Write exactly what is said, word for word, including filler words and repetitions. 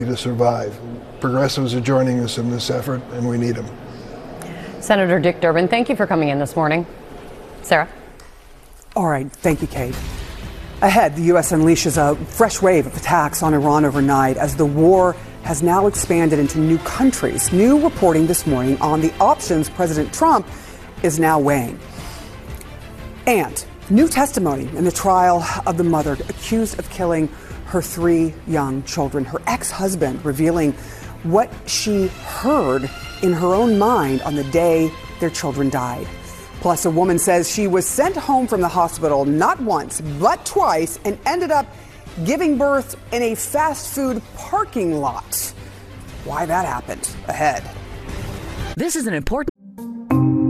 to survive. Progressives are joining us in this effort, and we need them. Senator Dick Durbin, thank you for coming in this morning. Sarah? All right. Thank you, Kate. Ahead, the U S unleashes a fresh wave of attacks on Iran overnight as the war has now expanded into new countries. New reporting this morning on the options President Trump is now weighing. And new testimony in the trial of the mother accused of killing her three young children. Her ex-husband revealing what she heard in her own mind on the day their children died. Plus, a woman says she was sent home from the hospital not once, but twice, and ended up giving birth in a fast food parking lot. Why that happened? Ahead. This is an important